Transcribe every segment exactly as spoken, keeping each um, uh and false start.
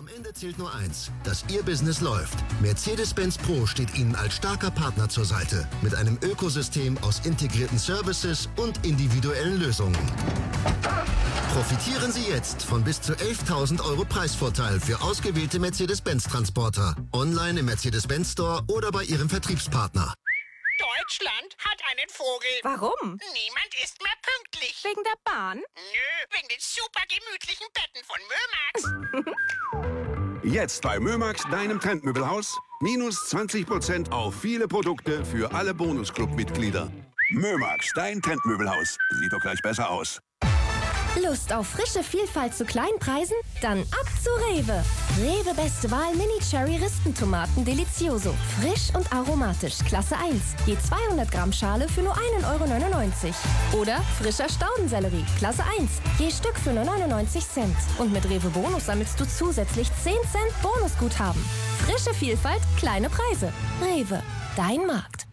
Am Ende zählt nur eins, dass Ihr Business läuft. Mercedes-Benz Pro steht Ihnen als starker Partner zur Seite. Mit einem Ökosystem aus integrierten Services und individuellen Lösungen. Profitieren Sie jetzt von bis zu elftausend Euro Preisvorteil für ausgewählte Mercedes-Benz-Transporter. Online im Mercedes-Benz Store oder bei Ihrem Vertriebspartner. Deutschland hat einen Vogel. Warum? Niemand ist mehr pünktlich. Wegen der Bahn? Nö, wegen den super gemütlichen Betten von Mömax. Jetzt bei Mömax, deinem Trendmöbelhaus, minus zwanzig Prozent auf viele Produkte für alle Bonusclub-Mitglieder. Mömax, dein Trendmöbelhaus. Sieht doch gleich besser aus. Lust auf frische Vielfalt zu kleinen Preisen? Dann ab zu Rewe. Rewe Beste Wahl Mini Cherry Ristentomaten Delicioso. Frisch und aromatisch, Klasse eins. Je zweihundert Gramm Schale für nur ein Euro neunundneunzig. Oder frischer Staudensellerie, Klasse eins. Je Stück für nur neunundneunzig Cent. Und mit Rewe Bonus sammelst du zusätzlich zehn Cent Bonusguthaben. Frische Vielfalt, kleine Preise. Rewe, dein Markt.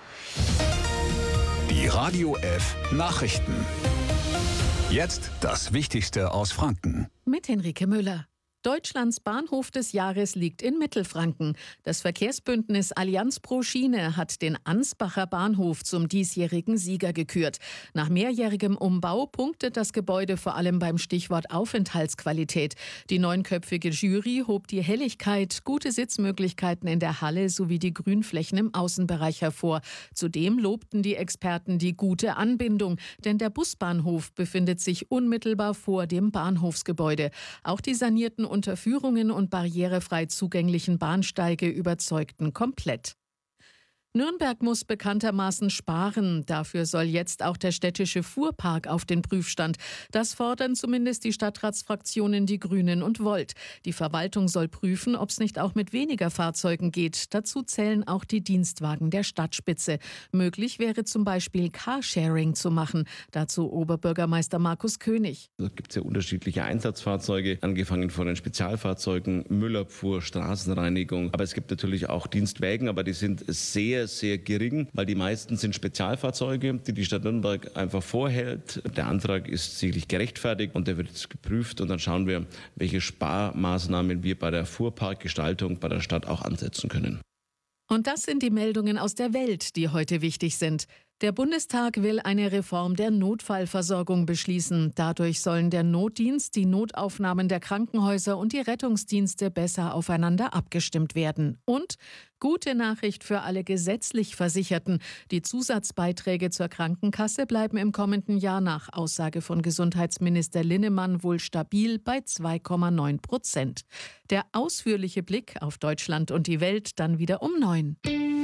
Die Radio F Nachrichten. Jetzt das Wichtigste aus Franken. Mit Henrike Müller. Deutschlands Bahnhof des Jahres liegt in Mittelfranken. Das Verkehrsbündnis Allianz pro Schiene hat den Ansbacher Bahnhof zum diesjährigen Sieger gekürt. Nach mehrjährigem Umbau punktet das Gebäude vor allem beim Stichwort Aufenthaltsqualität. Die neunköpfige Jury hob die Helligkeit, gute Sitzmöglichkeiten in der Halle sowie die Grünflächen im Außenbereich hervor. Zudem lobten die Experten die gute Anbindung, denn der Busbahnhof befindet sich unmittelbar vor dem Bahnhofsgebäude. Auch die sanierten Unterführungen und barrierefrei zugänglichen Bahnsteige überzeugten komplett. Nürnberg muss bekanntermaßen sparen. Dafür soll jetzt auch der städtische Fuhrpark auf den Prüfstand. Das fordern zumindest die Stadtratsfraktionen Die Grünen und Volt. Die Verwaltung soll prüfen, ob es nicht auch mit weniger Fahrzeugen geht. Dazu zählen auch die Dienstwagen der Stadtspitze. Möglich wäre zum Beispiel Carsharing zu machen. Dazu Oberbürgermeister Markus König. Da gibt es ja unterschiedliche Einsatzfahrzeuge, angefangen von den Spezialfahrzeugen, Müllabfuhr, Straßenreinigung. Aber es gibt natürlich auch Dienstwägen, aber die sind sehr sehr gering, weil die meisten sind Spezialfahrzeuge, die die Stadt Nürnberg einfach vorhält. Der Antrag ist sicherlich gerechtfertigt und der wird jetzt geprüft und dann schauen wir, welche Sparmaßnahmen wir bei der Fuhrparkgestaltung bei der Stadt auch ansetzen können. Und das sind die Meldungen aus der Welt, die heute wichtig sind. Der Bundestag will eine Reform der Notfallversorgung beschließen. Dadurch sollen der Notdienst, die Notaufnahmen der Krankenhäuser und die Rettungsdienste besser aufeinander abgestimmt werden. Und gute Nachricht für alle gesetzlich Versicherten. Die Zusatzbeiträge zur Krankenkasse bleiben im kommenden Jahr nach Aussage von Gesundheitsminister Linnemann wohl stabil bei zwei Komma neun Prozent. Der ausführliche Blick auf Deutschland und die Welt dann wieder um neun.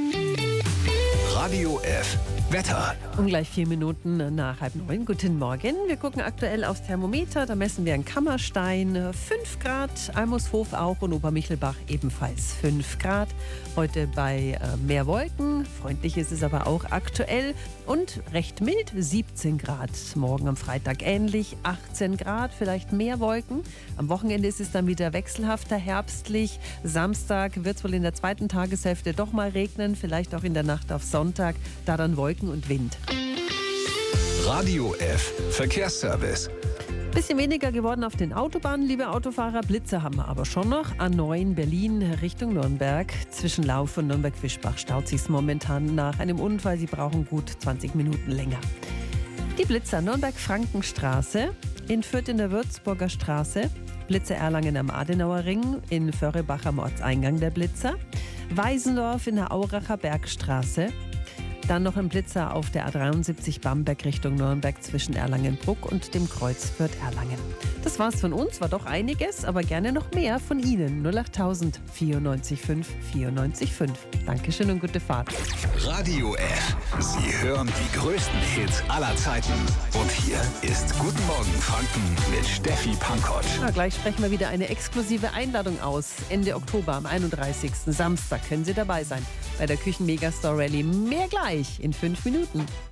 Radio F Wetter. Um gleich vier Minuten nach halb neun. Guten Morgen. Wir gucken aktuell aufs Thermometer. Da messen wir in Kammerstein fünf Grad, Almushof auch und Obermichelbach ebenfalls fünf Grad. Heute bei äh, mehr Wolken. Freundlich ist es aber auch aktuell und recht mild, siebzehn Grad. Morgen am Freitag ähnlich, achtzehn Grad, vielleicht mehr Wolken. Am Wochenende ist es dann wieder wechselhafter, herbstlich. Samstag wird es wohl in der zweiten Tageshälfte doch mal regnen, vielleicht auch in der Nacht auf Sonntag, da dann Wolken und Wind. Radio F Verkehrsservice. Bisschen weniger geworden auf den Autobahnen, liebe Autofahrer. Blitzer haben wir aber schon noch. A neun Berlin Richtung Nürnberg. Zwischen Lauf und Nürnberg-Fischbach staut sich momentan nach einem Unfall. Sie brauchen gut zwanzig Minuten länger. Die Blitzer Nürnberg-Frankenstraße, in Fürth in der Würzburger Straße, Blitzer Erlangen am Adenauer Ring, in Förrebach am Ortseingang der Blitzer, Weisendorf in der Auracher Bergstraße. Dann noch ein Blitzer auf der A dreiundsiebzig Bamberg Richtung Nürnberg zwischen Erlangen-Bruck und dem Kreuz Fürth-Erlangen. Das war's von uns, war doch einiges, aber gerne noch mehr von Ihnen. null acht tausend vierundneunzig fünf vierundneunzig fünf. Dankeschön und gute Fahrt. Radio F. Sie hören die größten Hits aller Zeiten. Und hier ist Guten Morgen Franken mit Steffi Pankott. Na, gleich sprechen wir wieder eine exklusive Einladung aus. Ende Oktober am einunddreißigsten Samstag können Sie dabei sein bei der Küchen-Megastore Rallye. Mehr gleich in fünf Minuten.